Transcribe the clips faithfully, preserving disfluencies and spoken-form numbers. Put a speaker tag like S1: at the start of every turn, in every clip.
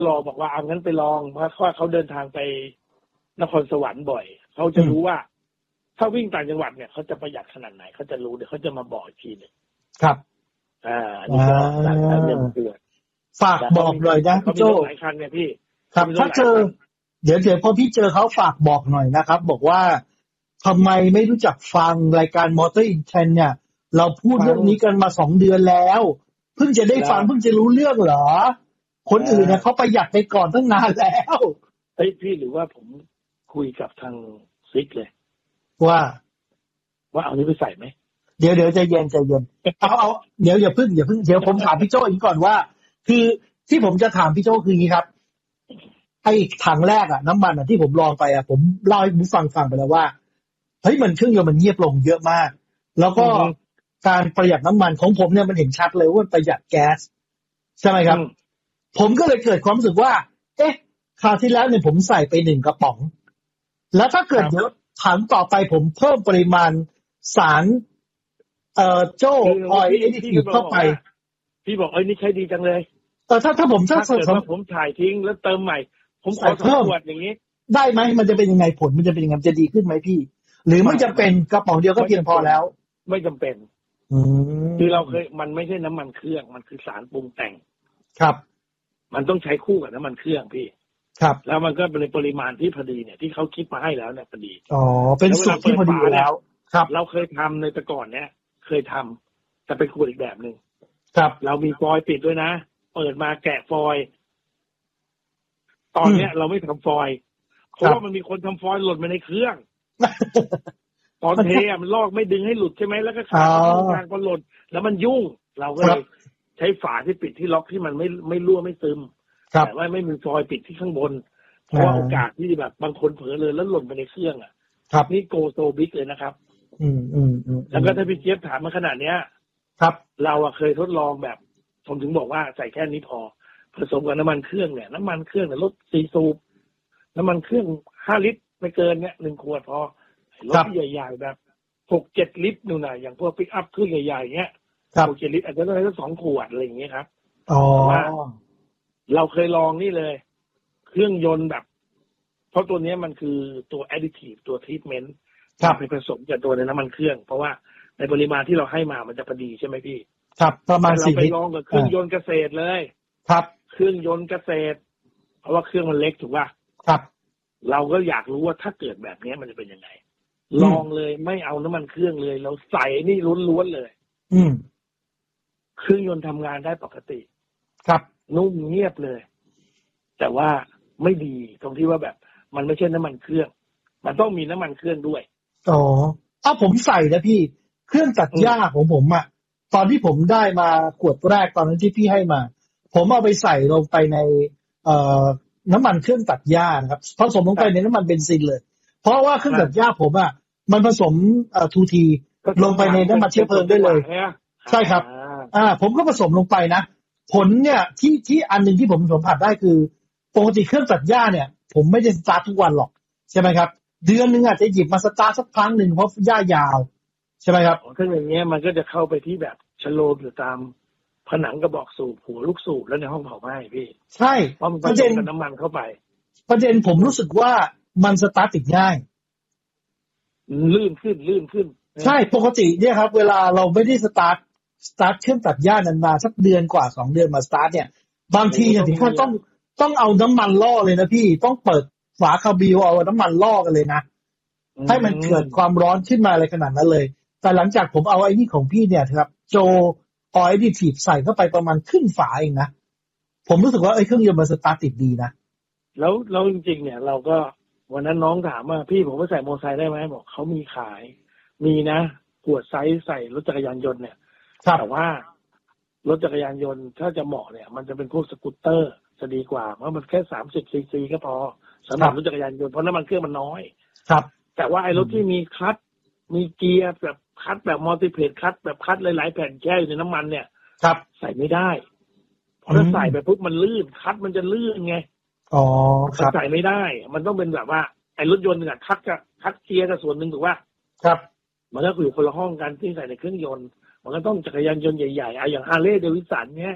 S1: รอบอกว่าเอางั้นไปลองเพราะว่าเขาเดินทางไปนครสวรรค์บ่อยเขาจะรู้ว่าถ้าวิ่งต่างจังหวัดเนี่ยเขาจะประหยัดขนาดไหนเขาจะรู้เดี๋ยวเขาจะมาบอกอีกทีนึง
S2: ครับ
S1: อ่านี่ก็ต่างกันเรื่องเดือน
S2: ฝากบอกเลยนะพี่โจ้
S1: หลายคันเนี่ยพี่
S2: ครับถ้าเจอเดี๋ยวเดี๋ยวพอพี่เจอเขาฝากบอกหน่อยนะครับบอกว่าทำไมไม่รู้จักฟังรายการ Motor Intent เนี่ยเราพูดเรื่องนี้กันมาสองเดือนแล้วเพิ่งจะได้ฟังเพิ่งจะรู้เรื่องเหรอคนอื่นเนี่ยเขาประหยัดไปก่อนตั้งนานแล้ว
S1: เฮ้ยพี่หรือว่าผมคุยกับทางซิกเลย
S2: ว่า
S1: ว่าเอานี้ไปใส่ไหม
S2: เดี๋ยวเดี๋ยวใจเย็นใจเย็นเอาเอาเดี๋ยวอย่าเพิ่งอย่าเพิ่งเดี๋ยวผมถามพี่โจ้อีกก่อนว่าคือที่ผมจะถามพี่โจ้คืออย่างนี้ครับไอ้ถังแรกอะน้ำมันอะที่ผมลองไปอะผมเล่าให้ผู้ฟังฟังไปแล้วว่าเฮ้ยมันเครื่องยนต์มันเงียบลงเยอะมากแล้วก็การประหยัดน้ำมันของผมเนี่ยมันเห็นชัดเลยว่าประหยัดแก๊สใช่ไหมครับผมก็เลยเกิดความรู้สึกว่าเอ๊ะคราวที่แล้วเนี่ยผมใส่ไปหนึ่งกระป๋องแล้วถ้าเกิดเดี๋ยวถังต่อไปผมเพิ่มปริมาณสารเอ่อโจ้ออยล์เอดิทีฟเข้าไป
S1: พี่บอกเอ้ยนี่ใช้ดีจังเลย
S2: แต่ถ้าถ้าผมถ้า
S1: เกิดว่าผมถ่ายทิ้งแล้วเติมใหม่ผมขอสองขวดอย่างนี้
S2: ได้ไหมมันจะเป็นยังไงผลมันจะเป็นยังไงจะดีขึ้นไหมพี่หรือไม่จำเป็นกระป๋องเดียวก็เพียงพอแล้ว
S1: ไม่จำเป็นคือเราเคยมันไม่ใช่น้ำมันเครื่องมันคือสารปรุงแต่ง
S2: ครับ
S1: มันต้องใช้คู่กับน้ำมันเครื่องพี่
S2: ครับ
S1: แล้วมันก็เป็นปริมาณที่พอดีเนี่ยที่เขาคิดมาให้แล้วเนี่ยพอดี
S2: อ๋อเป็นสูตรที่พอดีแล้วครับ
S1: เราเคยทำในแต่ก่อนเนี่ยเคยทำแต่เป็นขวดอีกแบบนึง
S2: ครับ
S1: เรามีฟอยล์ปิดด้วยนะเปิดมาแกะฟอยล์ตอนเนี้ยเราไม่ทำฟอยล์เพราะว่ามันมีคนทำฟอยล์หล่นมาในเครื่องตอนเทมันลอกไม่ดึงให้หลุดใช่ไหมแล้วก็ขาดตรงกลางก็หล่นแล้วมันยุ่งเราก็เลยใช้ฝาที่ปิดที่ล็อกที่มันไม่ไม่รั่วไม่ซึมแต่ว่าไม่มีฟอยล์ปิดที่ข้างบนเพราะว่าโอกาสที่แบบบางคนเผลอเลยแล้วหล่นไปในเครื่องอ่ะนี่โกโซบิ๊กเลยนะครับ
S2: อืมอืมอืม
S1: แล้วก็ถ้าพี่เจี๊ยบถามมาขนาดเนี้ย
S2: ครับ
S1: เราอะเคยทดลองแบบผมถึงบอกว่าใส่แค่นี้พอผสมกับน้ำมันเครื่องเนี่ยน้ำมันเครื่องเนี่ยรถสี่สูบน้ำมันเครื่องห้าลิตรไม่เกินเนี่ยหนึ่งขวดพอรถใหญ่ๆแบบหกเจ็ดลิตรนู่นน่ะอย่างพวกปิกอัพเครื่องใหญ่ๆเงี้ยหกเจ็ดลิตรอาจจะได้สักสองขวดอะไรอย่างเงี้ยครับ
S2: อ๋อ
S1: เราเคยลองนี่เลยเครื่องยนต์แบบเพราะตัวนี้มันคือตัว additive ตัว treatment ไปผสมกับตัวในน้ำมันเครื่องเพราะว่าในปริมาณที่เราให้มามันจะพอดีใช่ไหมพี่
S2: ครับประมาณสี่ลิตร
S1: เราไปลองกับเครื่องยนต์เกษตรเลย
S2: ครับ
S1: เครื่องยนต์เกษตรเพราะว่าเครื่องมันเล็กถูกป่ะ
S2: ครับ
S1: เราก็อยากรู้ว่าถ้าเกิดแบบนี้มันจะเป็นยังไงลองเลยไม่เอาน้ำมันเครื่องเลยเราใส่นี่ล้วนๆเลย
S2: อืม
S1: เครื่องยนต์ทำงานได้ปกติ
S2: ครับ
S1: นุ่มเงียบเลยแต่ว่าไม่ดีตรงที่ว่าแบบมันไม่ใช่น้ำมันเครื่องมันต้องมีน้ำมันเครื่องด้วย
S2: อ๋อถ้าผมใส่นะพี่เครื่องตัดหญ้าของผมอะตอนที่ผมได้มาขวดแรกตอนนั้นที่พี่ให้มาผมเอาไปใส่ลงไปในเอ่อน้ำมันเครื่องตัดหญ้านะครับผสมลงไปในน้ำมันเบนซินเลยเพราะว่าเครื่องตัดหญ้าผมอะมันผสมเอ่อทูทีลงไปในน้ำมันเชื้อเพลิงได้เลยใช่ครับอ่าผมก็ผสมลงไปนะผลเนี่ยที่ที่อันนึงที่ผมสัมผัสได้คือปกติเครื่องตัดหญ้าเนี่ยผมไม่ได้สตาร์ททุกวันหรอกใช่ไหมครับเดือนนึงอาจจะหยิบมาสตาร์ทสักครั้งหนึ่งเพราะหญ้ายาวใช่ไหมครับ
S1: ถ้าอย่างเงี้ยมันก็จะเข้าไปที่แบบชโลมอยู่ตามผนังกระบอกสูบหัวลูกสูบแล้วในห้องเผาไหม้พี่
S2: ใช่
S1: เพราะมันผสมกับน้ำมันเข้าไป
S2: ประเด็นผมรู้สึกว่ามันสตาร์ทติดง่าย
S1: ลื่นขึ้นลื่นขึ้น
S2: ใช่ปกติเนี่ยครับเวลาเราไม่ได้สตาร์ทสตาร์ทเครื่องตัดหญ้านานๆสักเดือนกว่าสองเดือนมาสตาร์ทเนี่ยบางทีเนี่ยถึงขั้นต้องต้องเอาน้ำมันล่อเลยนะพี่ต้องเปิดฝาคาร์บิวเอาน้ำมันล่อกันเลยนะให้มันเกิดความร้อนขึ้นมาอะไรขนาดนั้นเลยแต่หลังจากผมเอาไอ้นี่ของพี่เนี่ยครับโจออยล์ดิทีฟใส่เข้าไปประมาณครึ่งฝาเองนะผมรู้สึกว่าไอ้เครื่องยนต์มันสตาร์ทติดดีนะ
S1: แล้วแล้วจริงๆเนี่ยเราก็วันนั้นน้องถามว่าพี่ผมไปใส่มอเตอร์ไซค์ได้ไหมบอกเขามีขายมีนะขวดไซส์ใส่รถจักรยานยนต์เนี่ยแต่ว่ารถจักรยานยนต์ถ้าจะเหมาะเนี่ยมันจะเป็นพวกสกูตเตอร์จะดีกว่าเพราะมันแค่สามสิบซีซีก็พอสำหรับรถจักรยานยนต์เพราะน้ำมันเครื่องมันน้อย
S2: ครับ
S1: แต่ว่าไอ้รถที่มีคลัตช์มีเกียร์แบบคลัตช์แบบมัลติเพจคลัตช์แบบคลัตช์หลายๆแผ่นแช่อยู่ในน้ำมันเนี่ย
S2: ครับ
S1: ใส่ไม่ได้เพราะถ้าใส่ไปปุ๊บมันลื่นคลัตช์มันจะลื่นไง
S2: อ๋อครับ
S1: ใส่ไม่ได้มันต้องเป็นแบบว่าไอ้รถยนต์เนี่ยคลัตช์กับคลัตช์เกียร์กับส่วนหนึ่งถูกป่ะ
S2: ครับ
S1: มันก็อยู่คนละห้องกันที่ใส่ในเครื่องยนต์มันก็ต้องจักรยานยนต์ใหญ่ๆเอาอย่างฮาร์เลย์เดวิสันเนี้ย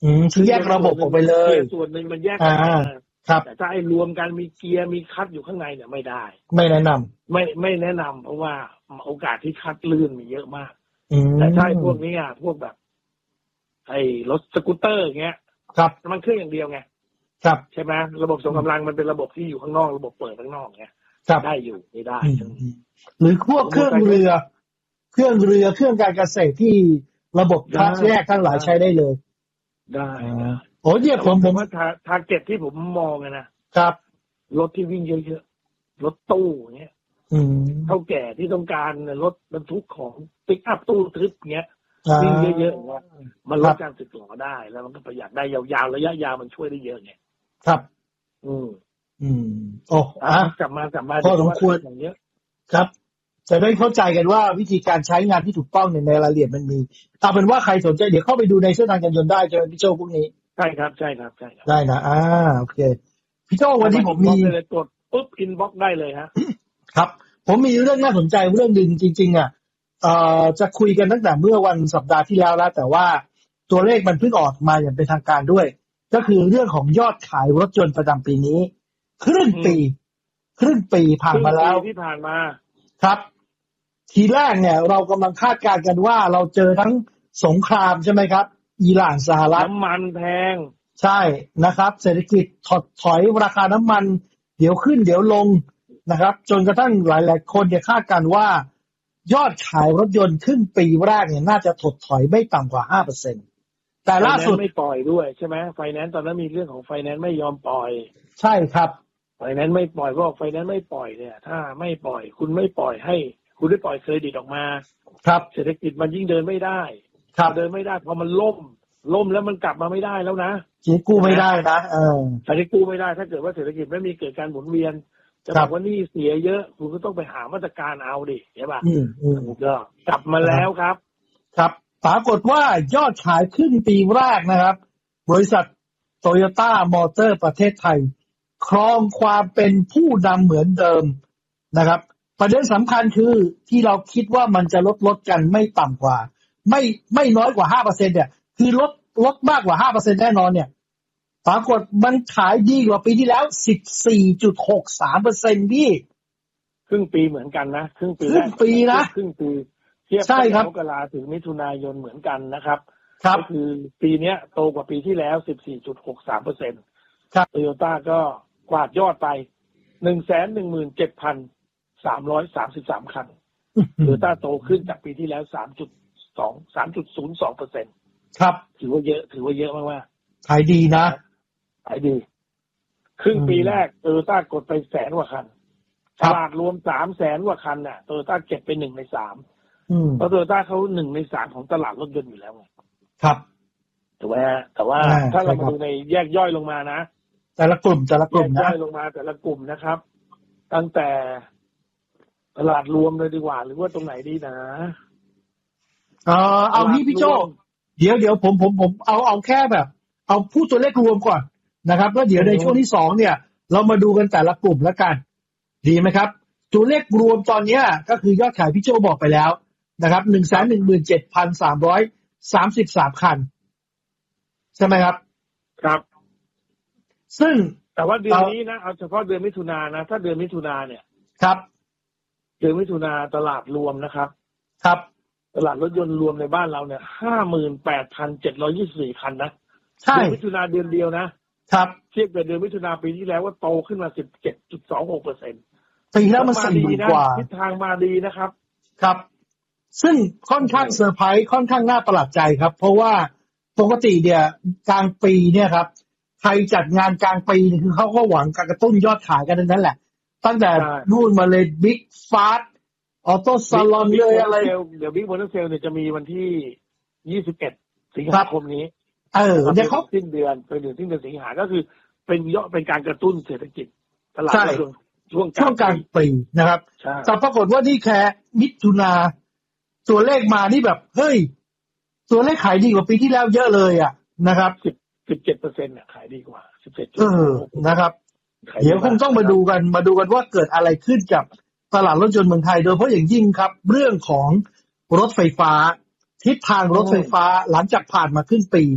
S2: อืมคือแยกระบบออกไปเลย
S1: ส่วนหนึ่งมันแยกกัน
S2: ครับ
S1: แต่ถ้าไอ้รวมกันมีเกียร์มีคัทอยู่ข้างในเนี่ยไม่ได้
S2: ไม่แนะนำ
S1: ไม่ไม่แนะนำเพราะว่าโอกาสที่คัทลื่นมีเยอะมากแต่ถ้าพวกนี้อ่ะพวกแบบไอ้รถสกูตเตอร์อย่างเงี้ย
S2: ครับ
S1: มันเครื่องอย่างเดียวไง
S2: ครับ
S1: ใช่ไหมระบบส่งกำลังมันเป็นระบบที่อยู่ข้างนอกระบบเปิดข้างนอกไงได้อยู่ไม่ได้
S2: หรือพวกเครื่องเรือเครื่องเรือเครื่องการเกษตรที่ระบบคัดแยกทั้งหลายใช้ได้เลย
S1: ได้
S2: โอ้เนี่ยผมผม
S1: ว่าทาร์เก็ตที่ผมมองนะครับรถที่วิ่งเยอะๆรถตู้เงี้ยเท่าแก่ที่ต้องการรถบรรทุกของปิกอัพตู้ทึบเงี้ยวิ่งเยอะๆมันลดการสึกหรอได้แล้วมันก็ประหยัดได้ยาวๆระยะยาวมันช่วยได้เยอะไง
S2: ครับ
S1: อืม
S2: อืมโอ้อ่ะ
S1: กลับมากลับมา
S2: พอสมควรอย่างเงี้ยครับจะได้เข้าใจกันว่าวิธีการใช้งานที่ถูกต้องในรายละเอียดมันมีเอาเป็นว่าใครสนใจเดี๋ยวเข้าไปดูในเส้นทางการยนต์ได้ใช่ไหมพี่โจพวกนี้
S1: ใช่ครับใช่ครับใช่
S2: ได้นะอ่าโอเคพี่โจวันนี้ผมมี
S1: เลยกดปุ๊บอินบ็อกซ์ได้เลยฮะ
S2: ครับผมมีเรื่องน่าสนใจเรื่องหนึ่งจริงๆอ่ะเอ่อจะคุยกันตั้งแต่เมื่อวันสัปดาห์ที่แล้วแล้วแต่ว่าตัวเลขมันเพิ่งออกมาอย่างเป็นทางการด้วยก็คือเรื่องของยอดขายรถยนต์ประจำปีนี้ครึ่งปีครึ่งปีผ่านมาแล้ว
S1: ที่ผ่านมา
S2: ครับทีแรกเนี่ยเรากำลังคาดการณ์กันว่าเราเจอทั้งสงครามใช่ไหมครับอิหร่านสหรัฐ
S1: น้ำมันแพง
S2: ใช่นะครับเศรษฐกิจถดถอยราคาน้ำมันเดี๋ยวขึ้นเดี๋ยวลงนะครับจนกระทั่งหลายๆคนเนี่ยคาดการณ์ว่ายอดขายรถยนต์ครึ่งปีแรกเนี่ยน่าจะถดถอยไม่ต่ำกว่า ห้าเปอร์เซ็นต์ แต่ล่าสุด
S1: ไม่ปล่อยด้วยใช่ไหมไฟแนนซ์ตอนนั้นมีเรื่องของไฟแนนซ์ไม่ยอมปล่อย
S2: ใช่ครับ
S1: ไฟแนนซ์ไม่ปล่อยเพราะไฟแนนซ์ไม่ปล่อยเนี่ยถ้าไม่ปล่อยคุณไม่ปล่อยให้คุณได้ปล่อยเครดิตออกมา
S2: ครับ
S1: เศรษฐกิจมันยิ่งเดินไม่ได้
S2: ครับ
S1: เดินไม่ได้พอมันล่มล่มแล้วมันกลับมาไม่ได้แล้วนะ
S2: กู้ไม่ได้นะเออ
S1: แต่ที่กู้ไม่ได้ถ้าเกิดว่าเศรษฐกิจไม่มีเกิดการหมุนเวียนจะบอกว่านี่เสียเยอะคุณก็ต้องไปหามาตรการเอาดิใช่ป่ะ
S2: อืมอืม
S1: ก็กลับมาแล้วครับ
S2: ครับปรากฏว่ายอดขายครึ่งปีแรกนะครับบริษัทโตโยต้ามอเตอร์ประเทศไทยครองความเป็นผู้นำเหมือนเดิมนะครับประเด็นสำคัญคือที่เราคิดว่ามันจะลดลดกันไม่ต่ำกว่าไม่ไม่น้อยกว่า ห้าเปอร์เซ็นต์ เนี่ยคือลดลดมากกว่า ห้าเปอร์เซ็นต์ แน่นอนเนี่ยปรากฏมันขายดีกว่าปีที่แล้ว สิบสี่จุดหกสามเปอร์เซ็นต์ พี่
S1: ครึ่งปีเหมือนกันนะครึ่งปี
S2: ครึ่งปีนะ
S1: ครึ่งปีเทียบกับมกราถึงมิถุนายนเหมือนกันนะครับก็คือปีนี้โตกว่าปีที่แล้ว สิบสี่จุดหกสามเปอร์เซ็นต์ ครับโตโยต้าก็กวาดยอดไป หนึ่งแสนหนึ่งหมื่นเจ็ดพันสามร้อยสามสิบสาม คันโตโยต้าโตขึ้นจากปีที่แล้ว สามจุดสอง สามจุดศูนย์สองเปอร์เซ็นต์
S2: ครับ
S1: ถือว่าเยอะถือว่าเยอะมาก
S2: ๆขายดีนะ
S1: ขายดีครึ่งปีแรกโตโยต้ากดไปแสนกว่าคันตลาดรวม สามแสนกว่าคันน่ะโตโยต้าเก็บไปหนึ่งในสามเพราะโตโยต้าเขาหนึ่งในสามของตลาดรถยนต์อยู่แล้วไง
S2: ครับ
S1: ถูกไหมฮะแต่ว่าถ้าเรามาดูในแยกย่อยลงมานะ
S2: แต่ละกลุ่มแต่ละกลุ่ม
S1: นะแยกย่อยลงมาแต่ละกลุ่มนะครับตั้งแต่ตลาดรวมเลยดีกว่าหรือว่าตรงไหนดีนะ
S2: เออเอานี้พี่โจเดี๋ยวเดี๋ยวผมผมผมเอาเอาแค่แบบเอาพูดตัวเลขรวมก่อนนะครับแล้วเดี๋ยวในช่วงที่สองเนี่ยเรามาดูกันแต่ละกลุ่มแล้วกันดีไหมครับตัวเลขรวมตอนนี้ก็คือยอดขายพี่โจบอกไปแล้วนะครับ หนึ่งแสนหนึ่งหมื่นเจ็ดพันสามร้อยสามสิบสาม คันใช่ไหมครับ
S1: ครับ
S2: ซึ่ง
S1: แต่ว่าเดือนนี้นะเอาเฉพาะเดือนมิถุนายนนะถ้าเดือนมิถุนายนเนี่ย
S2: ครับ
S1: เดือนมิถุนายนตลาดรวมนะครับ
S2: ครับ
S1: ตลาดรถยนต์รวมในบ้านเราเนี่ย ห้าหมื่นแปดพันเจ็ดร้อยยี่สิบสี่ คันนะ
S2: ใช่
S1: เดือนมิถุนายนเดือนเดียวนะครับเทียบกับเดือนมิถุนายนปีที่แล้วว่าโตขึ้นมา สิบเจ็ดจุดสองหกเปอร์เซ็นต์
S2: ปีแล้วมันสี่กว่า
S1: ทิศทางมาดีนะครับ
S2: ครับซึ่งค่อนข้างเซอร์ไพรส์ค่อนข้างน่าประหลาดใจครับเพราะว่าปกติเนี่ยกลางปีเนี่ยครับใครจัดงานกลางปีนี่คือเขาก็หวังการกระตุ้นยอดขายกันนั่นแหละตั้งแต่นู่นมาเลยบิ๊กฟาสต์ออโต้ซาลอนเลยอะไร
S1: เดี๋ยวบิ๊กมอเตอร์เซลเนี่ยจะมีวันที่ยี่สิบเอ็ดสิงหาคมนี้
S2: เออเดี๋ยวเขา
S1: สิ้นเดือนเป็นเดือนสิ้นเดือนสิงหาก็คือเป็นยอดเป็นการกระตุ้นเศรษฐกิจตลาดช่วง
S2: ช่วงกลางปีนะครับแต่ปรากฏว่านี่แค่มิถุนาตัวเลขมานี่แบบเฮ้ยตัวเลขขายดีกว่าปีที่แล้วเยอะเลยอ่ะนะครับ
S1: สิบสิบเจ็ดเปอร์เซ็นต์เนี่ยขายดีกว่าสิบเจ็ด
S2: เออนะครับเดี๋ยวคงต้องมาดูกันมาดูกันว่าเกิดอะไรขึ้นกับตลาดรถยนต์เมืองไทยโดยเฉพาะอย่างยิ่งครับเรื่องของรถไฟฟ้าทิศทางรถไฟฟ้าหลังจากผ่านมาครึ่งปี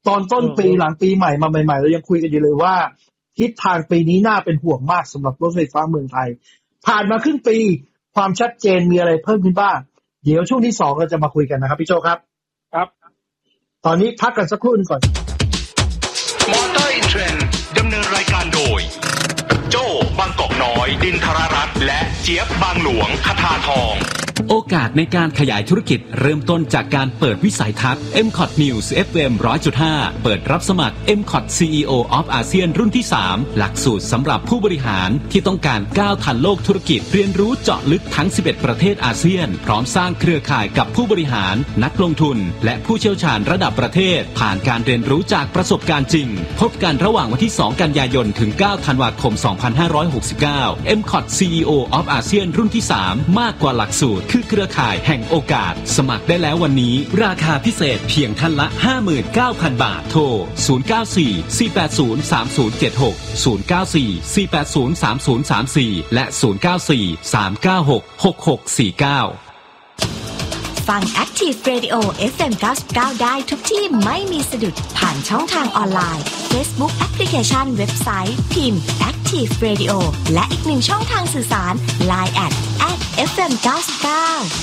S2: ตอนต้นปีหลังปีใหม่มาใหม่ๆเรายังคุยกันอยู่เลยว่าทิศทางปีนี้น่าเป็นห่วงมากสำหรับรถไฟฟ้าเมืองไทยผ่านมาครึ่งปีความชัดเจนมีอะไรเพิ่มขึ้นบ้างเดี๋ยวช่วงที่สองเราจะมาคุยกันนะครับพี่โจครับ
S1: ครับ
S2: ตอนนี้พักกันสักครู่นึงก่อน
S3: มอเตอร์อินเทรนด์ดำเนินรายการโดยโจ้บางกอกน้อยดินทรรัตน์และเจี๊ยบบางหลวงคทาทอง
S4: โอกาสในการขยายธุรกิจเริ่มต้นจากการเปิดวิสัยทัศน์ เอ็ม ซี โอ ที News เอฟ เอ็ม หนึ่งร้อยจุดห้า เปิดรับสมัคร เอ็ม ซี โอ ที ซี อี โอ of อาเซียนรุ่นที่สามหลักสูตรสำหรับผู้บริหารที่ต้องการก้าวทันโลกธุรกิจเรียนรู้เจาะลึกทั้งสิบเอ็ดประเทศอาเซียนพร้อมสร้างเครือข่ายกับผู้บริหารนักลงทุนและผู้เชี่ยวชาญระดับประเทศผ่านการเรียนรู้จากประสบการณ์จริงพบกันระหว่างวันที่สองกันยายนถึงเก้าธันวาคมสองพันห้าร้อยหกสิบเก้า เอ็ม ซี โอ ที ซี อี โอ of อาเซียนรุ่นที่สามมากกว่าหลักสูตรคือเครือข่ายแห่งโอกาสสมัครได้แล้ววันนี้ราคาพิเศษเพียงท่านละ ห้าหมื่นเก้าพัน บาทโทรศูนย์ เก้า สี่ สี่ แปด ศูนย์ สาม ศูนย์ เจ็ด หก ศูนย์ เก้า สี่ สี่ แปด ศูนย์ สาม ศูนย์ สาม สี่และศูนย์ เก้า สี่ สาม เก้า หก หก หก สี่ เก้า
S5: ฟัง Active Radio เอฟ เอ็ม เก้าสิบเก้าได้ทุกที่ไม่มีสะดุดผ่านช่องทางออนไลน์ Facebook Application เว็บไซต์พิมพ์ Active Radio และอีกหนึ่งช่องทางสื่อสาร ไลน์ แอท แอท เอฟ เอ็ม เก้าสิบเก้า